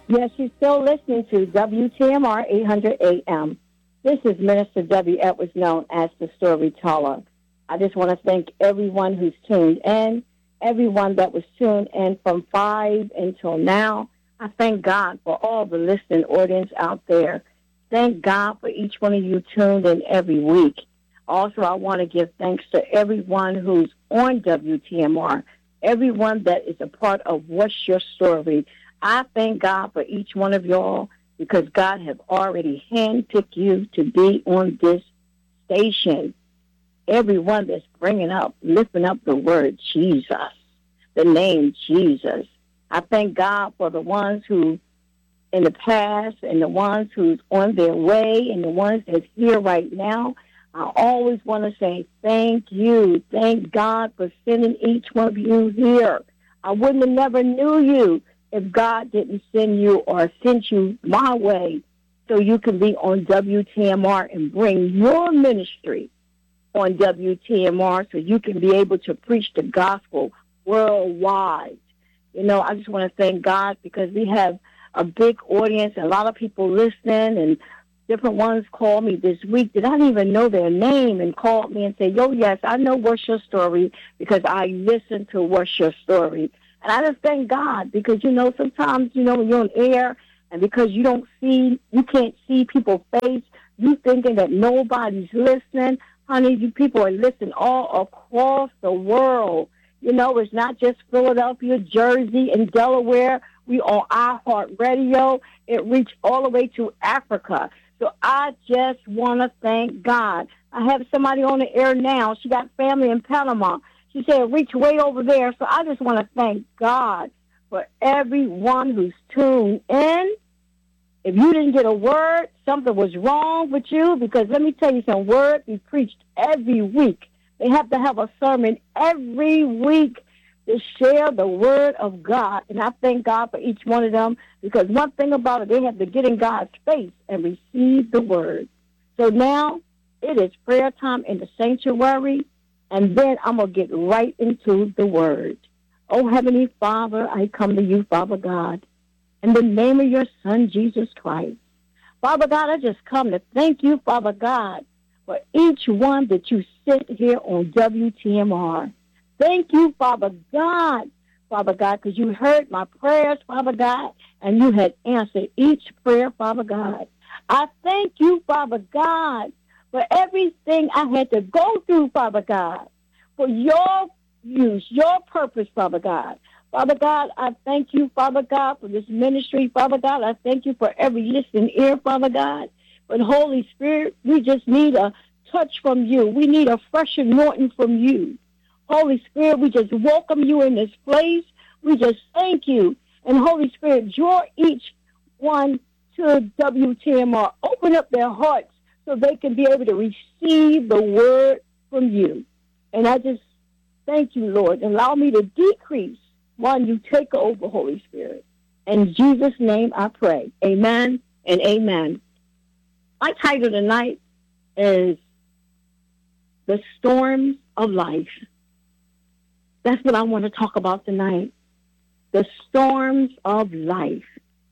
Yes, you're still listening to WTMR 800 AM. This is Minister Debbie Edwards, known as the Storyteller. I just want to thank everyone who's tuned in, everyone that was tuned in from 5 until now. I thank God for all the listening audience out there. Thank God for each one of you tuned in every week. Also, I want to give thanks to everyone who's on WTMR, everyone that is a part of What's Your Story. I thank God for each one of y'all because God has already handpicked you to be on this station. Everyone that's lifting up the word Jesus, the name Jesus. I thank God for the ones who in the past and the ones who's on their way and the ones that's here right now. I always want to say thank you. Thank God for sending each one of you here. I wouldn't have never knew you if God didn't send you or send you my way so you can be on WTMR and bring your ministry on WTMR so you can be able to preach the gospel worldwide. You know, I just want to thank God because we have a big audience, a lot of people listening, and different ones called me this week that I didn't even know their name and called me and said, yo, yes, I know What's Your Story because I listen to What's Your Story. And I just thank God because, you know, sometimes, you know, when you're on air and because you can't see people's face, you thinking that nobody's listening. Honey, you people are listening all across the world. You know, it's not just Philadelphia, Jersey, and Delaware. We on iHeartRadio. It reached all the way to Africa. So I just want to thank God. I have somebody on the air now. She got family in Panama. She said, reach way over there. So I just want to thank God for everyone who's tuned in. If you didn't get a word, something was wrong with you, because let me tell you some words we preached every week. They have to have a sermon every week to share the word of God. And I thank God for each one of them, because one thing about it, they have to get in God's face and receive the word. So now it is prayer time in the sanctuary. And then I'm going to get right into the word. Oh, Heavenly Father, I come to you, Father God, in the name of your Son, Jesus Christ. Father God, I just come to thank you, Father God, for each one that you sent here on WTMR. Thank you, Father God, because you heard my prayers, Father God, and you had answered each prayer, Father God. I thank you, Father God, for everything I had to go through, Father God, for your use, your purpose, Father God. Father God, I thank you, Father God, for this ministry, Father God. I thank you for every listening ear, Father God. But Holy Spirit, we just need a touch from you. We need a fresh anointing from you. Holy Spirit, we just welcome you in this place. We just thank you. And Holy Spirit, draw each one to WTMR. Open up their hearts so they can be able to receive the word from you. And I just thank you, Lord. Allow me to decrease while you take over, Holy Spirit. In Jesus' name I pray. Amen and amen. My title tonight is The Storms of Life. That's what I want to talk about tonight. The storms of life.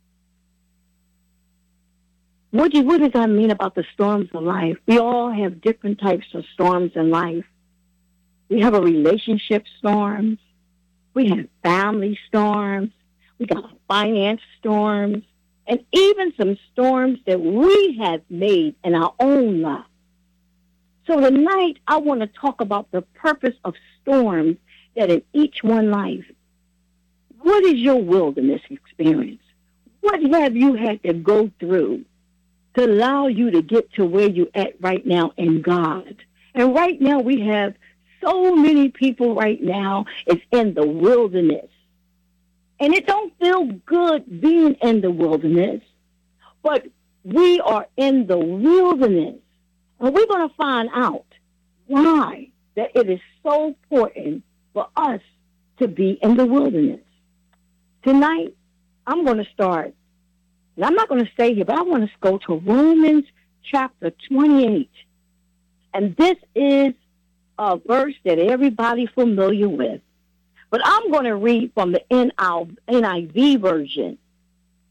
What does that mean about the storms of life? We all have different types of storms in life. We have a relationship storms. We have family storms. We got finance storms. And even some storms that we have made in our own life. So tonight, I want to talk about the purpose of storms that in each one life. What is your wilderness experience? What have you had to go through to allow you to get to where you're at right now in God? And right now we have so many people right now is in the wilderness. And it don't feel good being in the wilderness, but we are in the wilderness. And we're going to find out why that it is so important for us to be in the wilderness. Tonight, I'm going to start, and I'm not going to stay here, but I want to go to Romans chapter 28. And this is a verse that everybody's familiar with. But I'm going to read from the NIV version.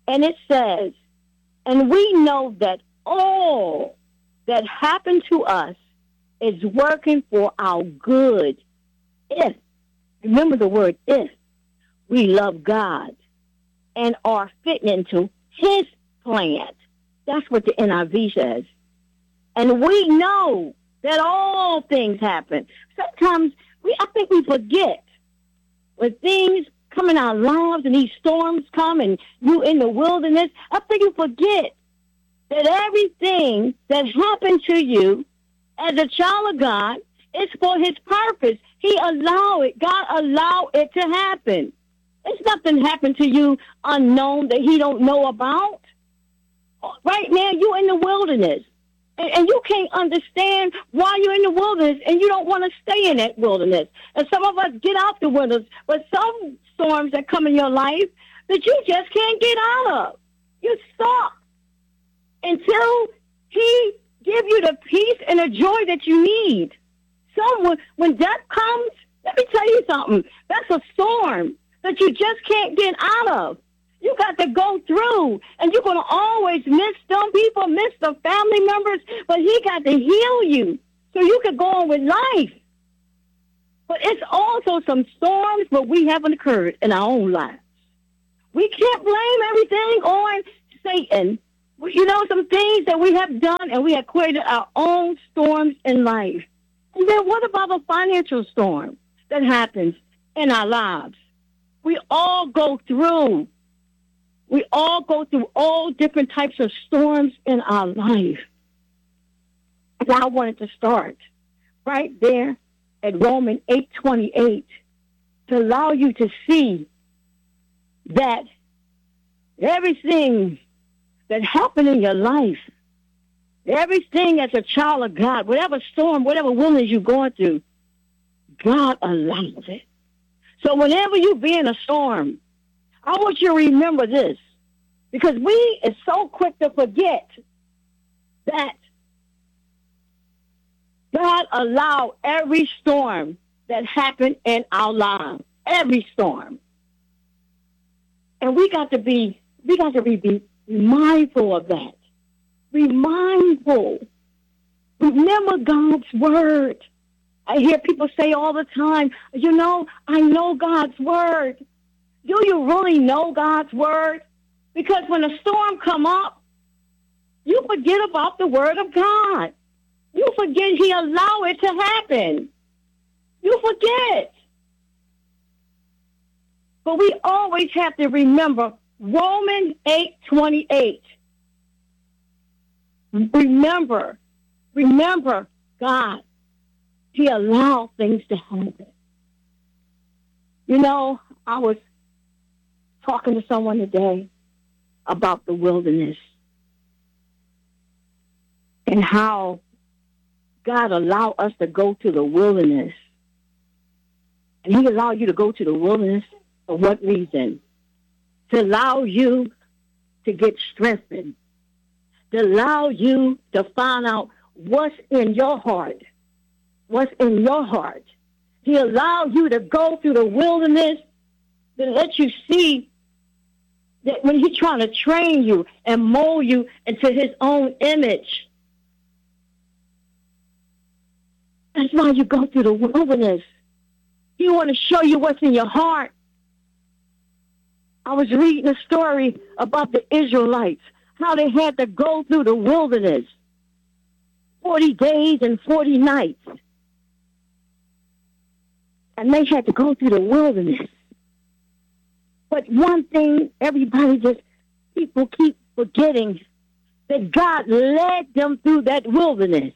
And it says, and we know that all that happened to us is working for our good. If, remember the word if, we love God and are fitting into his plan. That's what the NIV says. And we know that all things happen. Sometimes I think we forget when things come in our lives and these storms come and you in the wilderness. I think you forget that everything that happened to you as a child of God is for his purpose. God allowed it to happen. It's nothing happened to you unknown that he don't know about. Right now, you're in the wilderness. And you can't understand why you're in the wilderness and you don't want to stay in that wilderness. And some of us get out the wilderness, but some storms that come in your life that you just can't get out of. You're stuck until he give you the peace and the joy that you need. So when death comes, let me tell you something. That's a storm that you just can't get out of. You got to go through, and you're going to always miss some people, miss the family members, but he got to heal you so you can go on with life. But it's also some storms, but we haven't occurred in our own lives. We can't blame everything on Satan. You know, some things that we have done, and we have created our own storms in life. And then what about a financial storm that happens in our lives? We all go through all different types of storms in our life. And I wanted to start right there at Romans 8:28 to allow you to see that everything that happened in your life, everything as a child of God, whatever storm, whatever wilderness you're going through, God allows it. So whenever you be in a storm, I want you to remember this, because we are so quick to forget that God allowed every storm that happened in our lives, every storm. And we got to be mindful of that. Be mindful. Remember God's word. I hear people say all the time, I know God's word. Do you really know God's word? Because when a storm come up, you forget about the word of God. You forget he allowed it to happen. You forget. But we always have to remember Romans 8:28. Remember God. He allowed things to happen. I was talking to someone today about the wilderness and how God allowed us to go to the wilderness. And he allowed you to go to the wilderness for what reason? To allow you to get strengthened. To allow you to find out what's in your heart. What's in your heart. He allowed you to go through the wilderness to let you see that when he's trying to train you and mold you into his own image. That's why you go through the wilderness. He want to show you what's in your heart. I was reading a story about the Israelites, how they had to go through the wilderness, 40 days and 40 nights. And they had to go through the wilderness. But one thing people keep forgetting, that God led them through that wilderness.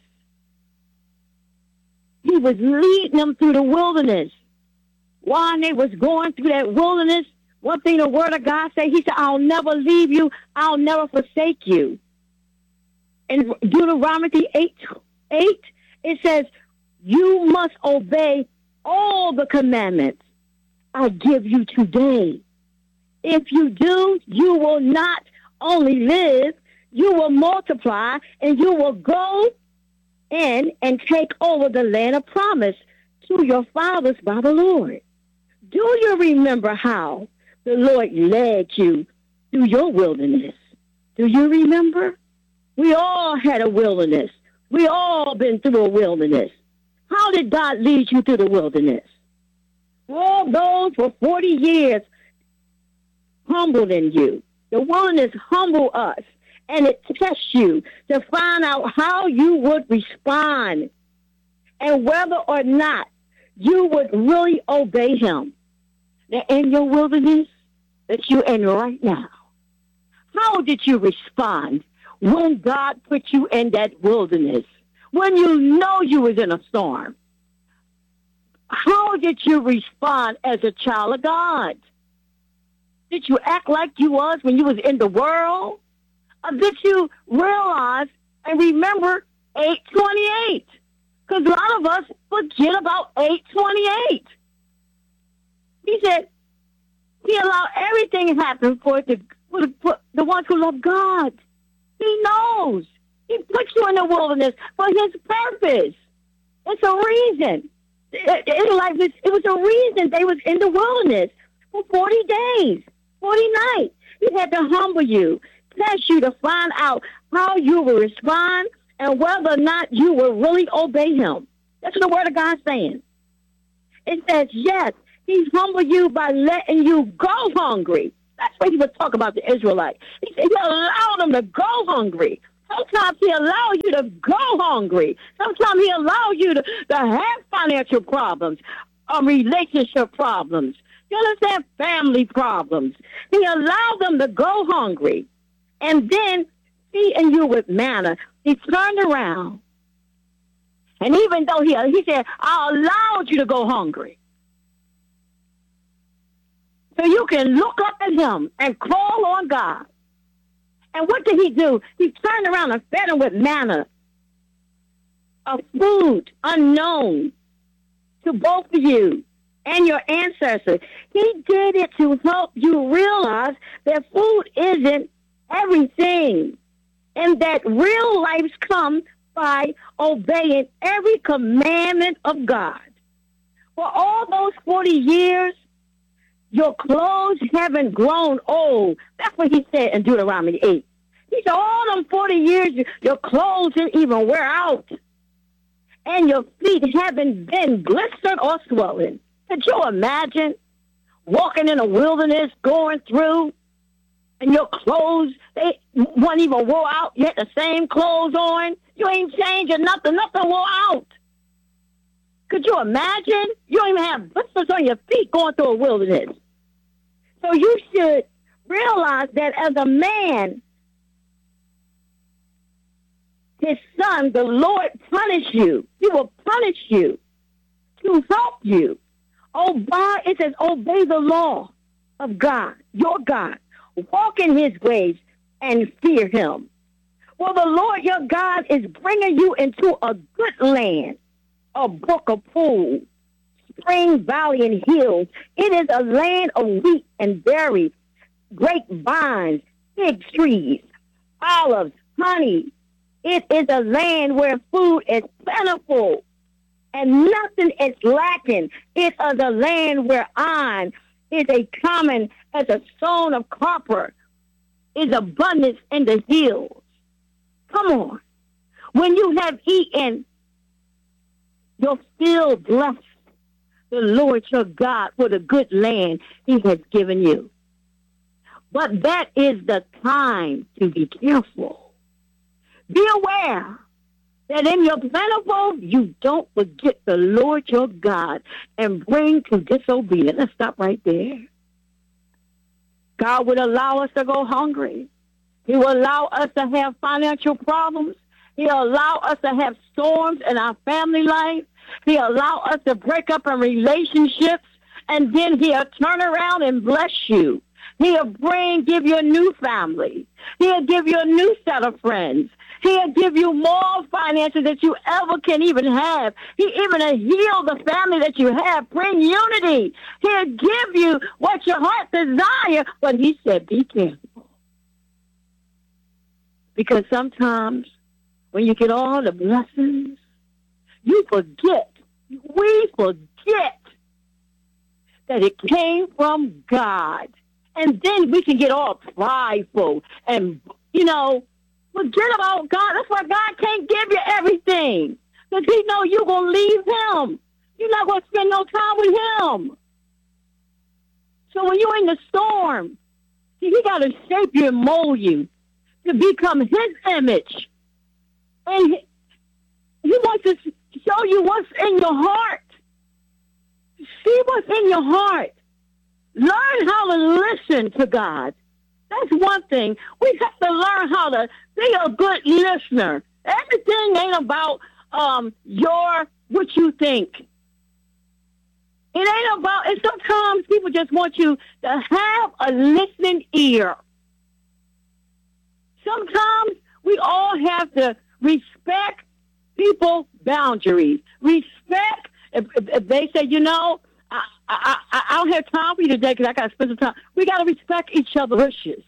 He was leading them through the wilderness. While they was going through that wilderness, one thing the word of God said, he said, I'll never leave you. I'll never forsake you. In Deuteronomy 8, it says, you must obey all the commandments I give you today. If you do, you will not only live, you will multiply, and you will go in and take over the land of promise to your fathers by the Lord. Do you remember how the Lord led you through your wilderness. Do you remember? We all had a wilderness. We all been through a wilderness. How did God lead you through the wilderness? All those for 40 years humbled in you. The wilderness humbled us, and it tests you to find out how you would respond and whether or not you would really obey him. Now, in your wilderness that you're in right now, how did you respond when God put you in that wilderness? When you know you was in a storm? How did you respond as a child of God? Did you act like you was when you was in the world? Or did you realize and remember 8:28? Because a lot of us forget about 8:28. He said he allowed everything to happen for the ones who love God. He knows. He put you in the wilderness for his purpose. It's a reason. It was a reason they was in the wilderness for 40 days, 40 nights. He had to humble you, test you to find out how you will respond and whether or not you will really obey him. That's what the word of God's saying. It says, yes, he humbled you by letting you go hungry. That's what he was talking about the Israelites. He said he allowed them to go hungry. Sometimes he allows you to go hungry. Sometimes he allows you to have financial problems, relationship problems. You understand? Family problems. He allowed them to go hungry. And then feeding you with manna. He turned around. And even though he said, I allowed you to go hungry. So you can look up at him and call on God. And what did he do? He turned around and fed him with manna, a food unknown to both of you and your ancestors. He did it to help you realize that food isn't everything, and that real life comes by obeying every commandment of God. For all those 40 years, your clothes haven't grown old. That's what he said in Deuteronomy 8. He said, all them 40 years, your clothes didn't even wear out. And your feet haven't been blistered or swollen. Could you imagine walking in a wilderness, going through, and your clothes, they weren't even wore out. You had the same clothes on. You ain't changing nothing. Nothing wore out. Could you imagine? You don't even have blisters on your feet going through a wilderness. So you should realize that as a man, his son, the Lord, punish you. He will punish you to help you. It says, obey the law of God, your God. Walk in his ways and fear him. Well, the Lord your God is bringing you into a good land, a brook of pools, spring, valley, and hills. It is a land of wheat and berries, grapevines, fig trees, olives, honey. It is a land where food is plentiful and nothing is lacking. It is a land where iron is a common as a stone of copper, is abundance in the hills. Come on. When you have eaten, you'll feel blessed, the Lord your God, for the good land he has given you. But that is the time to be careful. Be aware that in your plentiful, you don't forget the Lord your God and bring to disobedience. Let's stop right there. God would allow us to go hungry. He will allow us to have financial problems. He'll allow us to have storms in our family life. He'll allow us to break up in relationships, and then he'll turn around and bless you. He'll give you a new family. He'll give you a new set of friends. He'll give you more finances that you ever can even have. He even heal the family that you have. Bring unity. He'll give you what your heart desires. But he said, be careful. Because sometimes when you get all the blessings, we forget that it came from God. And then we can get all prideful and, forget about God. That's why God can't give you everything. Because he know you're going to leave him. You're not going to spend no time with him. So when you're in the storm, he got to shape you and mold you to become his image. And he wants to show you what's in your heart. See what's in your heart. Learn how to listen to God. That's one thing. We have to learn how to be a good listener. Everything ain't about what you think. It ain't about, and sometimes people just want you to have a listening ear. Sometimes we all have to respect people's boundaries. Respect, if they say, I don't have time for you today because I got to spend some time. We got to respect each other's wishes.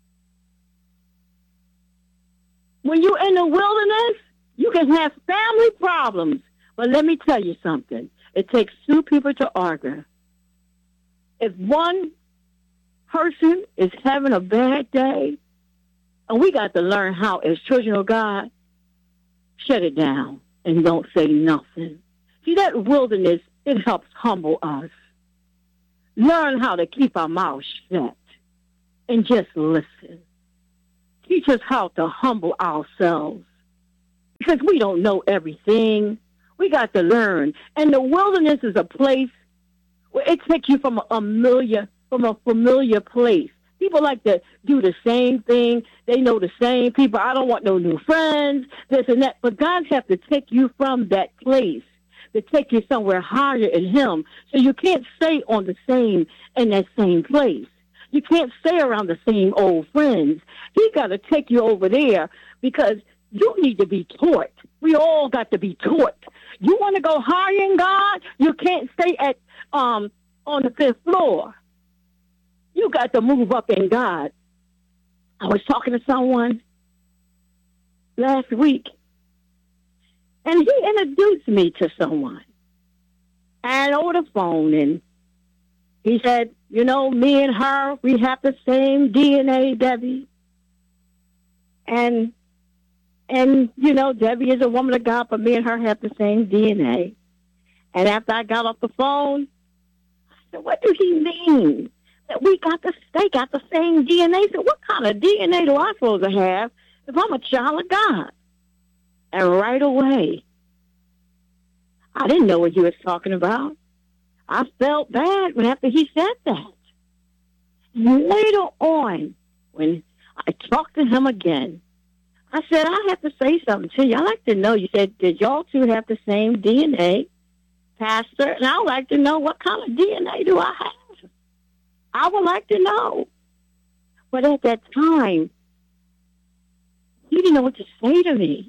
When you're in the wilderness, you can have family problems. But let me tell you something. It takes two people to argue. If one person is having a bad day, and we got to learn how, as children of God, shut it down and don't say nothing. See, that wilderness, it helps humble us. Learn how to keep our mouths shut and just listen. Teach us how to humble ourselves because we don't know everything. We got to learn. And the wilderness is a place where it takes you from a familiar place. People like to do the same thing. They know the same people. I don't want no new friends, this and that. But God has to take you from that place to take you somewhere higher in him. So you can't stay in that same place. You can't stay around the same old friends. He got to take you over there because you need to be taught. We all got to be taught. You want to go higher in God? You can't stay at on the 5th floor. You got to move up in God. I was talking to someone last week, and he introduced me to someone. And over the phone, and he said, me and her, we have the same DNA, Debbie. And Debbie is a woman of God, but me and her have the same DNA. And after I got off the phone, I said, what do he mean? That they got the same DNA? So what kind of DNA do I supposed to have if I'm a child of God? And right away, I didn't know what he was talking about. I felt bad after he said that. And later on, when I talked to him again, I said, I have to say something to you. I'd like to know. You said, did y'all two have the same DNA, Pastor? And I would like to know what kind of DNA do I have? I would like to know. But at that time, he didn't know what to say to me.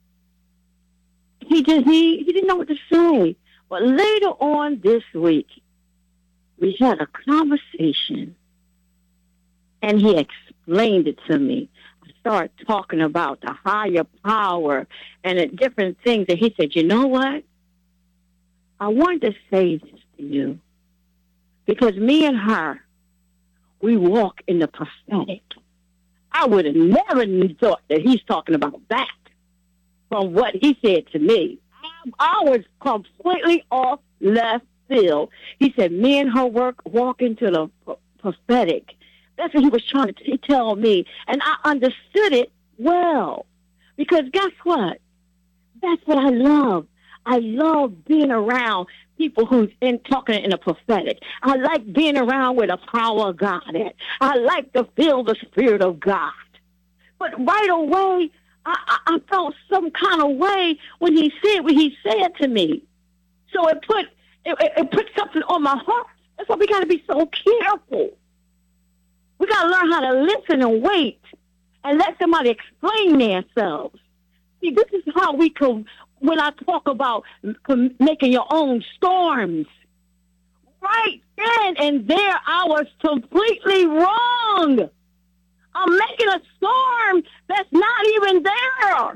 He didn't know what to say. But later on this week, we had a conversation, and he explained it to me. I started talking about the higher power and the different things, and he said, you know what? I wanted to say this to you because me and her, we walk in the prophetic. I would have never thought that he's talking about that from what he said to me. I was completely off left field. He said, me and her walk into the prophetic. That's what he was trying to tell me. And I understood it well. Because guess what? That's what I love. I love being around people who's talking in a prophetic. I like being around where the power of God is. I like to feel the Spirit of God. But right away, I felt some kind of way when he said to me. So it put something on my heart. That's why we got to be so careful. We got to learn how to listen and wait and let somebody explain themselves. See, this is how we can, when I talk about making your own storms, right then and there, I was completely wrong. I'm making a storm that's not even there.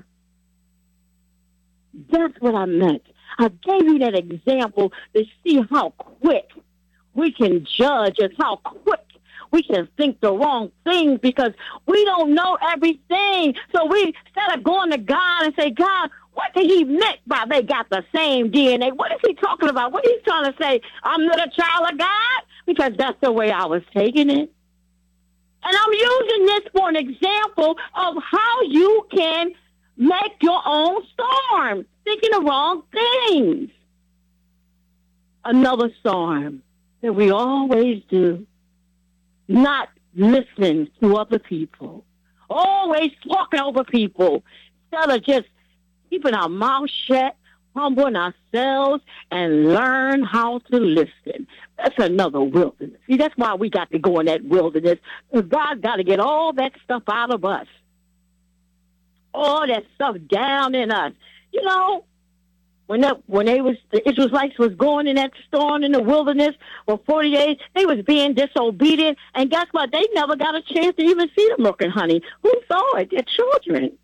That's what I meant. I gave you that example to see how quick we can judge and how quick we can think the wrong things because we don't know everything. So we, instead of going to God and say, God, what did he meant by they got the same DNA? What is he talking about? What is he trying to say? I'm not a child of God? Because that's the way I was taking it. And I'm using this for an example of how you can make your own storm, thinking the wrong things. Another storm that we always do, not listen to other people, always talking over people, instead of just keeping our mouth shut, humbling ourselves, and learn how to listen. That's another wilderness. See, that's why we got to go in that wilderness, because God got to get all that stuff out of us, all that stuff down in us. You know, when the Israelites was going in that storm in the wilderness for 40 days, they was being disobedient, and guess what? They never got a chance to even see the milk and honey. Who saw it? Their children.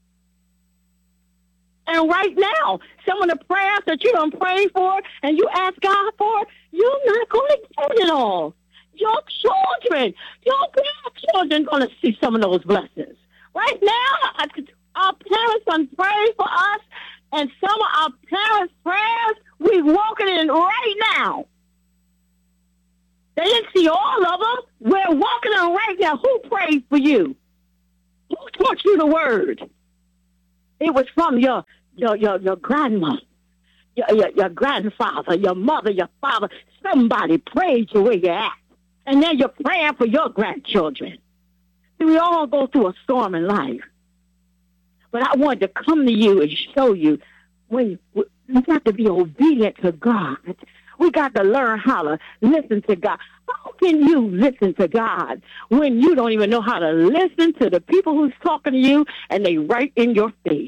And right now, some of the prayers that you don't pray for and you ask God for, you're not going to get it all. Your children, your grandchildren going to see some of those blessings. Right now, our parents can pray for us, and some of our parents' prayers we're walking in right now. They didn't see all of them. We're walking in right now. Who prayed for you? Who taught you the word? It was from your grandma, your grandfather, your mother, your father. Somebody prayed you where you're at. And then you're praying for your grandchildren. See, we all go through a storm in life. But I wanted to come to you and show you when we got to be obedient to God. We got to learn how to listen to God. How can you listen to God when you don't even know how to listen to the people who's talking to you and they right in your face?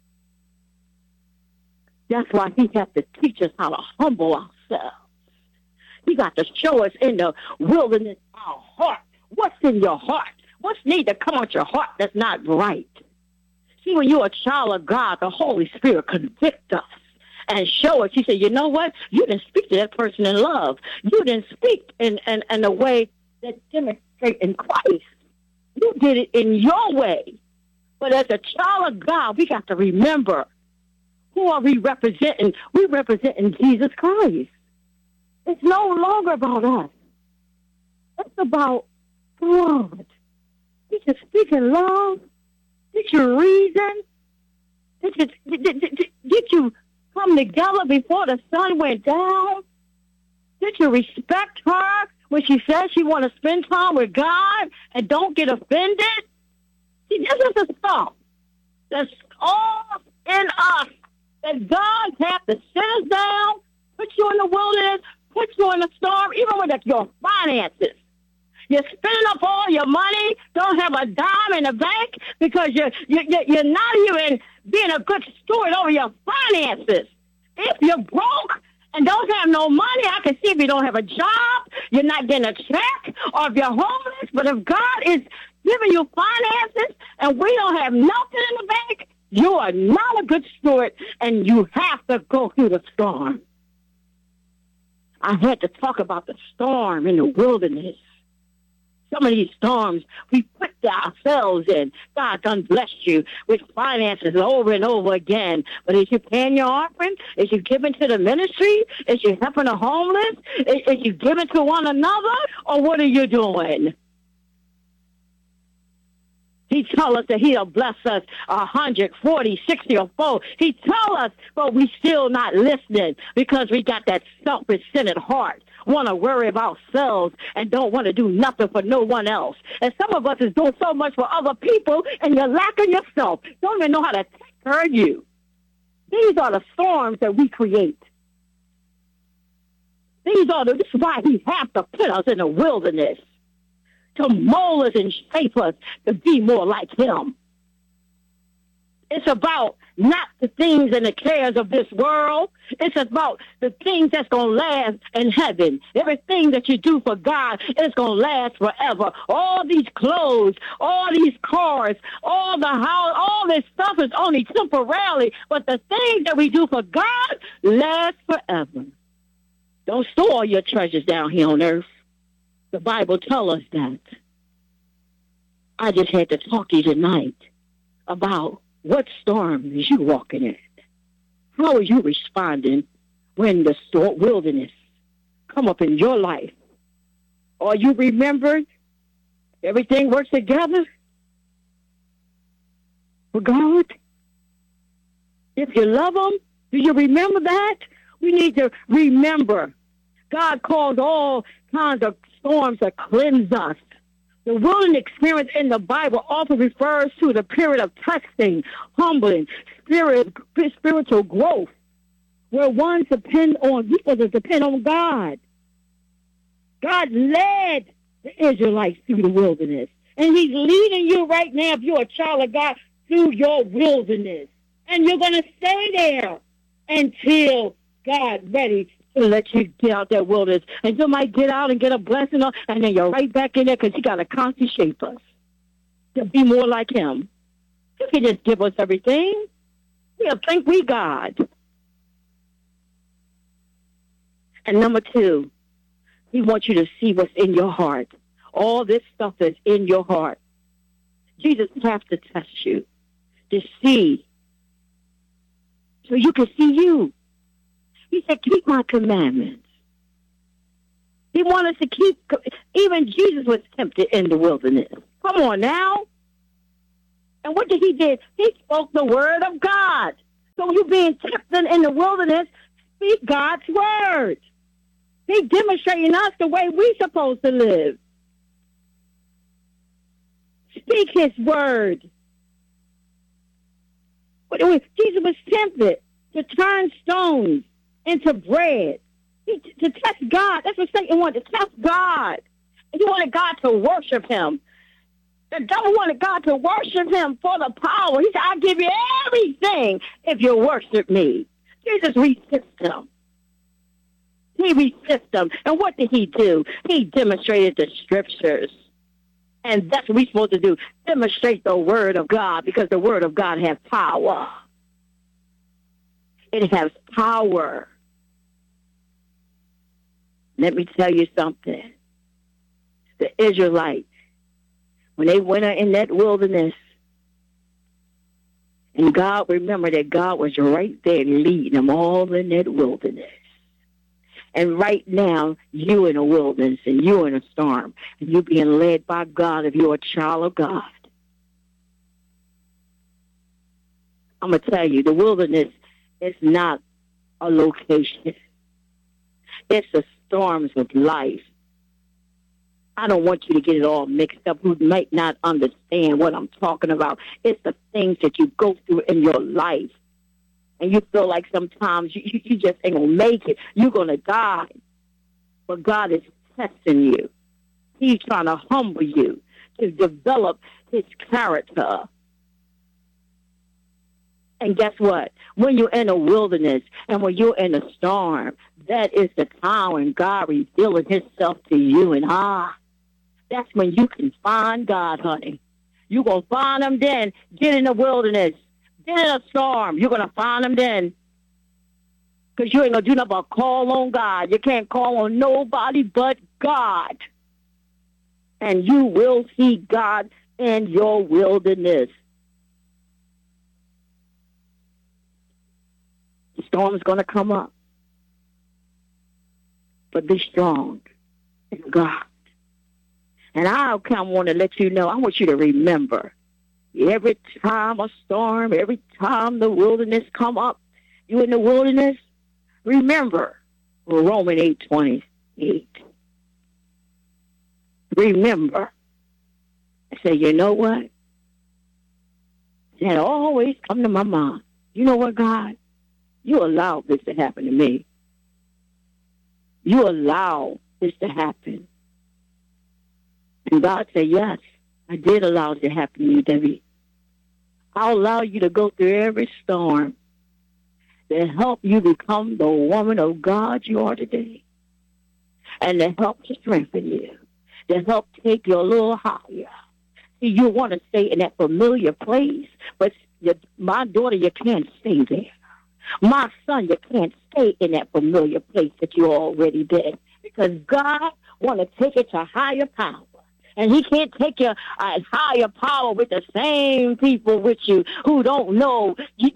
That's why he has to teach us how to humble ourselves. He got to show us in the wilderness our heart. What's in your heart? What's need to come out your heart that's not right? See, when you're a child of God, the Holy Spirit convicts us and show us. He said, you know what? You didn't speak to that person in love. You didn't speak in a way that demonstrates in Christ. You did it in your way. But as a child of God, we got to remember, who are we representing? We representing Jesus Christ. It's no longer about us. It's about God. Did you speak in love? Did you reason? Did you come together before the sun went down? Did you respect her when she says she want to spend time with God and don't get offended? See, this is the stuff that's all in us that God has to sit us down, put you in the wilderness, put you in the storm, even with your finances. You're spending up all your money, don't have a dime in the bank because you're not even being a good steward over your finances. If you're broke and don't have no money, I can see if you don't have a job, you're not getting a check, or if you're homeless. But if God is giving you finances and we don't have nothing in the bank, you are not a good steward, and you have to go through the storm. I had to talk about the storm in the wilderness. Some of these storms we put ourselves in. God done blessed you with finances over and over again. But is you paying your offering? Is you giving to the ministry? Is you helping the homeless? Is you giving to one another? Or what are you doing? He told us that he'll bless us 140, 60, or 4. He told us, but we still not listening because we got that selfish-centered heart. Want to worry about ourselves and don't want to do nothing for no one else. And some of us is doing so much for other people, and you're lacking yourself. Don't even know how to take care of you. These are the storms that we create. This is why he has to put us in the wilderness, to mold us and shape us to be more like him. It's about not the things and the cares of this world. It's about the things that's going to last in heaven. Everything that you do for God is going to last forever. All these clothes, all these cars, all the house, all this stuff is only temporarily. But the things that we do for God last forever. Don't store all your treasures down here on earth. The Bible tells us that. I just had to talk to you tonight about what storm is you walking in. How are you responding when the wilderness come up in your life? Are you remembered? Everything works together for God. If you love Him, do you remember that? We need to remember. God called all kinds of storms to cleanse us. The wilderness experience in the Bible often refers to the period of testing, humbling, spiritual growth, where one depend on God. God led the Israelites through the wilderness, and He's leading you right now, if you're a child of God, through your wilderness. And you're going to stay there until God's ready to let you get out that wilderness. And you might get out and get a blessing, and then you're right back in there because He got to constantly shape us to be more like Him. He can just give us everything. We'll think we God. And number 2, He wants you to see what's in your heart. All this stuff is in your heart. Jesus has to test you to see, so you can see you. He said, keep my commandments. He wanted us to keep, even Jesus was tempted in the wilderness. Come on now. And what did He do? He spoke the word of God. So you being tempted in the wilderness, speak God's word. He's demonstrating us the way we're supposed to live. Speak His word. Jesus was tempted to turn stones into bread. To test God. That's what Satan wanted, to test God. He wanted God to worship Him. The devil wanted God to worship Him for the power. He said, I'll give you everything if you worship me. Jesus resisted Him. He resisted Him. And what did He do? He demonstrated the scriptures. And that's what we're supposed to do. Demonstrate the word of God, because the word of God has power. It has power. Let me tell you something. The Israelites, when they went in that wilderness, and God, remember that God was right there leading them all in that wilderness. And right now, you in a wilderness and you in a storm, and you being led by God if you're a child of God. I'm going to tell you, the wilderness is not a location. It's the storms of life. I don't want you to get it all mixed up. You might not understand what I'm talking about. It's the things that you go through in your life. And you feel like sometimes you just ain't going to make it. You're going to die. But God is testing you. He's trying to humble you to develop His character. And guess what? When you're in a wilderness and when you're in a storm, that is the time when God revealing Himself to you. And that's when you can find God, honey. You're going to find Him then. Get in the wilderness. Get in a storm. You're going to find Him then. Because you ain't going to do nothing but call on God. You can't call on nobody but God. And you will see God in your wilderness. The storm's going to come up. But be strong in God. And I want to let you know, I want you to remember, every time a storm, every time the wilderness come up, you in the wilderness, remember Romans 8:28. Remember. I say, you know what? That always come to my mind. You know what, God? You allowed this to happen to me. You allowed this to happen. And God said, yes, I did allow it to happen to you, Debbie. I'll allow you to go through every storm to help you become the woman of God you are today. And to help to strengthen you. To help take you a little higher. See, you want to stay in that familiar place, but my daughter, you can't stay there. My son, you can't stay in that familiar place that you already did. Because God want to take it to higher power. And he can't take you higher power with the same people with you who don't know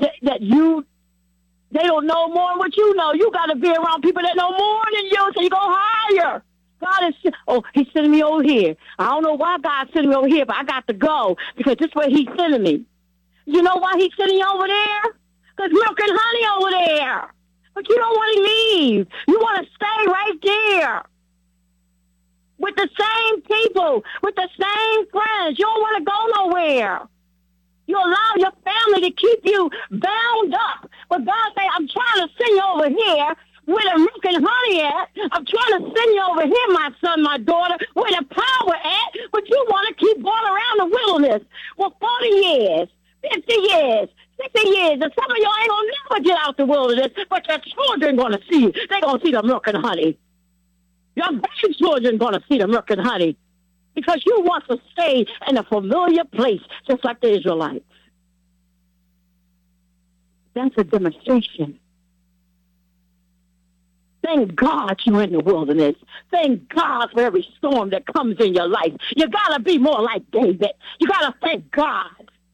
they don't know more than what you know. You got to be around people that know more than you so you go higher. God is, he's sending me over here. I don't know why God's sending me over here, but I got to go because this is where he's sending me. You know why he's sending you over there? Because milk and honey over there. But you don't want to leave. You want to stay right there with the same people, with the same friends. You don't want to go nowhere. You allow your family to keep you bound up. But God say, I'm trying to send you over here where the milk and honey at. I'm trying to send you over here, my son, my daughter, where the power at. But you want to keep going around the wilderness. Well, 40 years, 50 years, 60 years, and some of y'all ain't going to never get out the wilderness, but your children going to see you. They're going to see the milk and honey. Your grandchildren going to see the milk and honey. Because you want to stay in a familiar place, just like the Israelites. That's a demonstration. Thank God you're in the wilderness. Thank God for every storm that comes in your life. You got to be more like David. You got to thank God.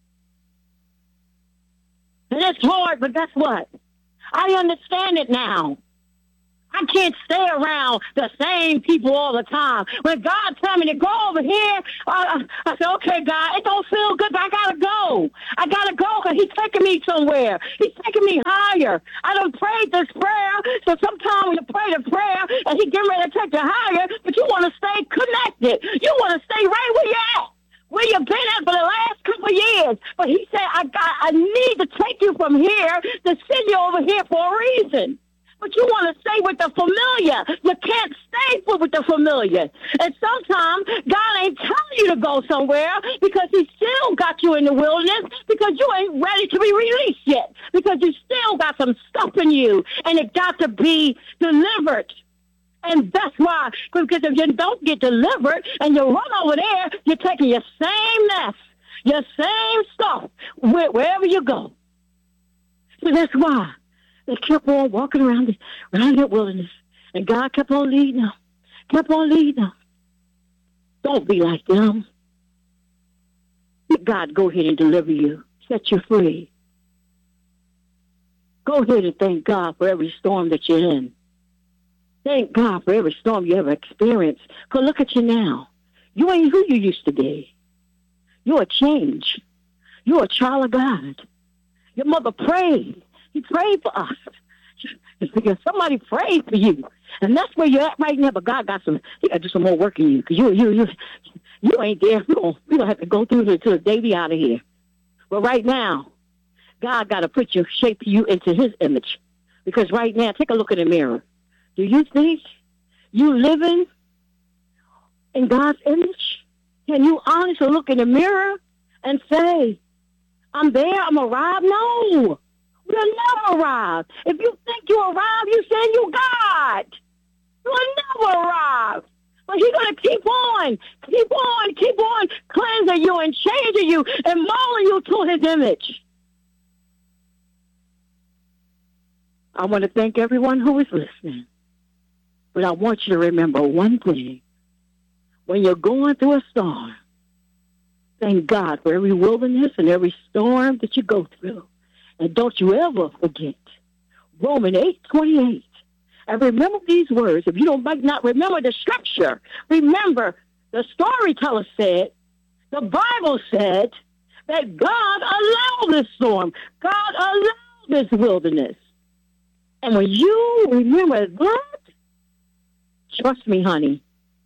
And it's hard, but guess what? I understand it now. I can't stay around the same people all the time. When God tell me to go over here, I say, okay, God, it don't feel good, but I got to go. I got to go because he's taking me somewhere. He's taking me higher. I done prayed this prayer, so sometimes when you pray the prayer and he getting ready to take you higher, but you want to stay connected. You want to stay right where you're at. Where you've been at for the last couple of years. But he said, I need to take you from here to send you over here for a reason. But you want to stay with the familiar. You can't stay with the familiar. And sometimes God ain't telling you to go somewhere because he still got you in the wilderness because you ain't ready to be released yet. Because you still got some stuff in you and it got to be delivered. And that's why, because if you don't get delivered and you run over there, you're taking your same mess, your same stuff wherever you go. So that's why. They kept on walking around the wilderness. And God kept on leading them. Kept on leading them. Don't be like them. Let God go ahead and deliver you. Set you free. Go ahead and thank God for every storm that you're in. Thank God for every storm you ever experienced. Because look at you now. You ain't who you used to be. You're a change. You're a child of God. Your mother prayed. He prayed for us. Because somebody prayed for you. And that's where you're at right now. But God got he got to do some more work in you. Because you ain't there. We're gonna have to go through until the day we out of here. But right now, God got to shape you into his image. Because right now, take a look in the mirror. Do you think you living in God's image? Can you honestly look in the mirror and say, I'm there, I'm arrived? No. You'll never arrive. If you think you arrive, you say you God. You'll never arrive. But he's going to keep on cleansing you and changing you and molding you to his image. I want to thank everyone who is listening. But I want you to remember one thing. When you're going through a storm, thank God for every wilderness and every storm that you go through. And don't you ever forget Romans 8:28. And remember these words. If you might not remember the scripture, remember the storyteller said, the Bible said that God allowed this storm. God allowed this wilderness. And when you remember that, trust me, honey.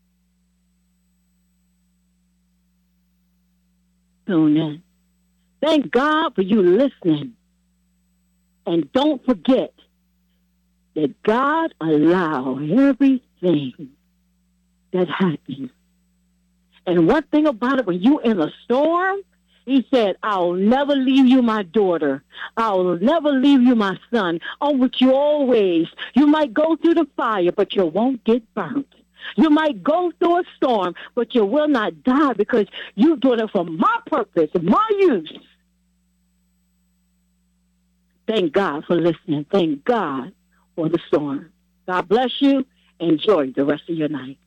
Tune in. Thank God for you listening. And don't forget that God allowed everything that happened. And one thing about it, when you're in a storm, he said, I'll never leave you, my daughter. I'll never leave you, my son. I'm with you always. You might go through the fire, but you won't get burnt. You might go through a storm, but you will not die because you're doing it for my purpose, my use. Thank God for listening. Thank God for the storm. God bless you. Enjoy the rest of your night.